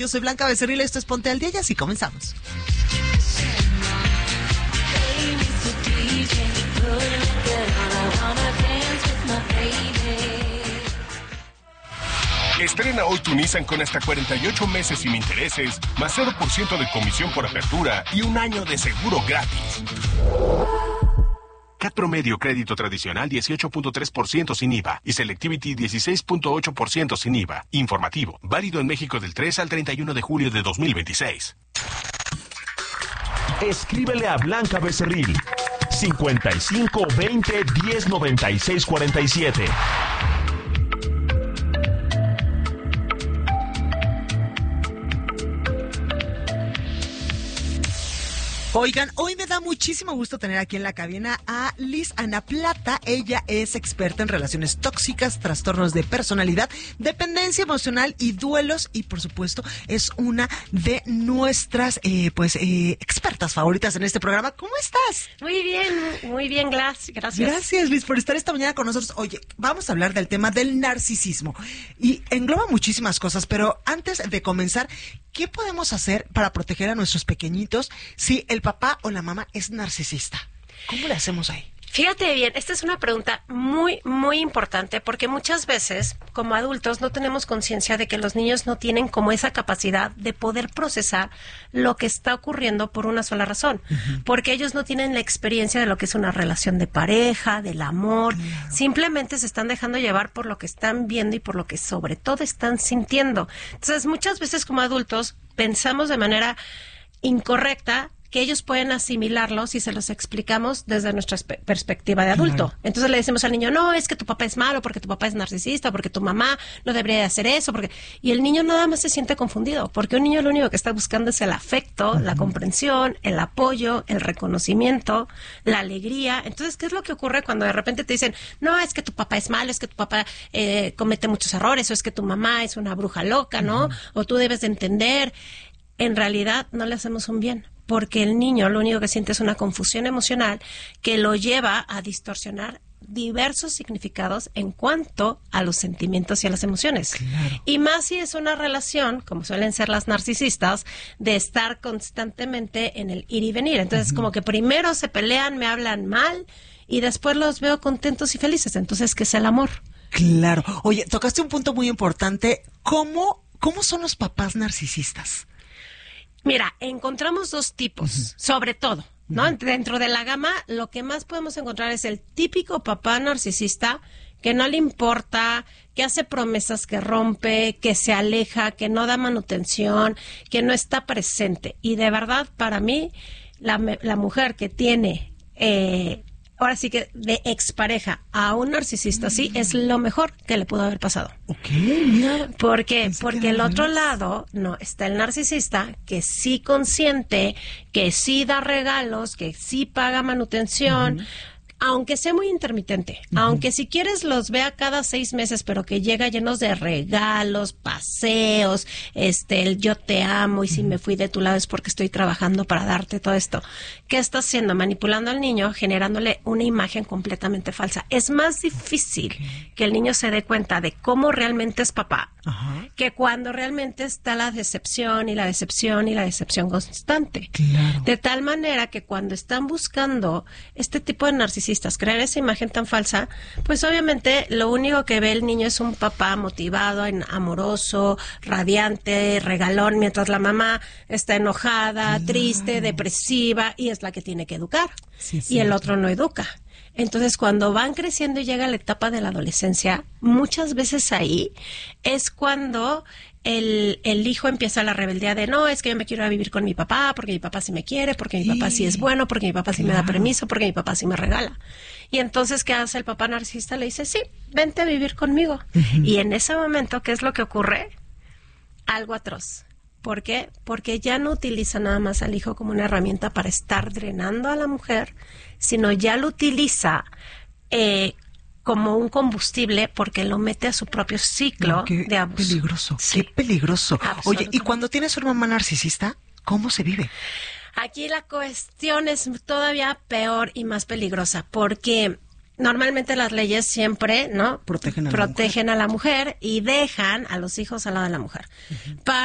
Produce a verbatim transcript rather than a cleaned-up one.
Yo soy Blanca Becerril, esto es Ponte al Día y así comenzamos. Estrena hoy tu Nissan con hasta cuarenta y ocho meses sin intereses, más cero por ciento de comisión por apertura y un año de seguro gratis. C A T promedio crédito tradicional dieciocho punto tres por ciento sin I V A y Selectivity dieciséis punto ocho por ciento sin I V A. Informativo, válido en México del tres al treinta y uno de julio de dos mil veintiséis. Escríbele a Blanca Becerril, cincuenta y cinco veinte diez noventa y seis cuarenta y siete. Oigan, hoy me da muchísimo gusto tener aquí en la cabina a Liz Ana Plata. Ella es experta en relaciones tóxicas, trastornos de personalidad, dependencia emocional y duelos. Y por supuesto, es una de nuestras eh, pues eh, expertas favoritas en este programa. ¿Cómo estás? Muy bien, muy bien, gracias. Gracias, Liz, por estar esta mañana con nosotros. Oye, vamos a hablar del tema del narcisismo. Y engloba muchísimas cosas, pero antes de comenzar, ¿qué podemos hacer para proteger a nuestros pequeñitos si el papá o la mamá es narcisista? ¿Cómo le hacemos ahí? Fíjate bien, esta es una pregunta muy, muy importante porque muchas veces, como adultos, no tenemos conciencia de que los niños no tienen como esa capacidad de poder procesar lo que está ocurriendo por una sola razón. Uh-huh. Porque ellos no tienen la experiencia de lo que es una relación de pareja, del amor. Claro. Simplemente se están dejando llevar por lo que están viendo y por lo que sobre todo están sintiendo. Entonces, muchas veces como adultos pensamos de manera incorrecta que ellos pueden asimilarlo si se los explicamos desde nuestra perspectiva de adulto. Claro. Entonces le decimos al niño, no, es que tu papá es malo porque tu papá es narcisista, porque tu mamá no debería de hacer eso, porque y el niño nada más se siente confundido, porque un niño lo único que está buscando es el afecto, uh-huh. la comprensión, el apoyo, el reconocimiento, la alegría. Entonces, ¿qué es lo que ocurre cuando de repente te dicen, no, es que tu papá es malo, es que tu papá eh, comete muchos errores, o es que tu mamá es una bruja loca, ¿no? Uh-huh. O tú debes de entender. En realidad no le hacemos un bien, porque el niño lo único que siente es una confusión emocional que lo lleva a distorsionar diversos significados en cuanto a los sentimientos y a las emociones. Claro. Y más si es una relación, como suelen ser las narcisistas, de estar constantemente en el ir y venir. Entonces, uh-huh. como que primero se pelean, me hablan mal, y después los veo contentos y felices. Entonces, ¿qué es el amor? Claro. Oye, tocaste un punto muy importante. ¿Cómo, cómo son los papás narcisistas? Mira, encontramos dos tipos, uh-huh. sobre todo, ¿no? Uh-huh. Dentro de la gama, lo que más podemos encontrar es el típico papá narcisista que no le importa, que hace promesas que rompe, que se aleja, que no da manutención, que no está presente. Y de verdad, para mí, la, la mujer que tiene... Eh, ahora sí que de expareja a un narcisista así mm. es lo mejor que le pudo haber pasado. Ok, mira. ¿Por qué? Porque el otro lado, no, está el narcisista que sí consiente, que sí da regalos, que sí paga manutención, uh-huh. aunque sea muy intermitente, uh-huh. aunque si quieres los vea cada seis meses, pero que llega llenos de regalos, paseos, este, el yo te amo y uh-huh. si me fui de tu lado es porque estoy trabajando para darte todo esto. ¿Qué está haciendo? Manipulando al niño, generándole una imagen completamente falsa. Es más difícil okay. que el niño se dé cuenta de cómo realmente es papá, uh-huh. que cuando realmente está la decepción y la decepción y la decepción constante. Claro. De tal manera que cuando están buscando este tipo de narcisistas crear esa imagen tan falsa, pues obviamente lo único que ve el niño es un papá motivado, amoroso, radiante, regalón, mientras la mamá está enojada, claro. triste, depresiva y es la que tiene que educar. Sí, y el otro no educa. Entonces, cuando van creciendo y llega la etapa de la adolescencia, muchas veces ahí es cuando el, el hijo empieza la rebeldía de no, es que yo me quiero ir a vivir con mi papá, porque mi papá sí me quiere, porque mi papá sí es bueno, porque mi papá sí claro. me da permiso, porque mi papá sí me regala. Y entonces, ¿qué hace el papá narcisista? Le dice, sí, vente a vivir conmigo. Uh-huh. Y en ese momento, ¿qué es lo que ocurre? Algo atroz. ¿Por qué? Porque ya no utiliza nada más al hijo como una herramienta para estar drenando a la mujer, sino ya lo utiliza eh, como un combustible porque lo mete a su propio ciclo no, qué de abuso. Peligroso, sí. Qué peligroso. Oye, ¿y cuando tienes una mamá narcisista, cómo se vive? Aquí la cuestión es todavía peor y más peligrosa porque normalmente las leyes siempre, ¿no? Protegen a, Protegen la, a la mujer y dejan a los hijos al lado de la mujer. Uh-huh. Para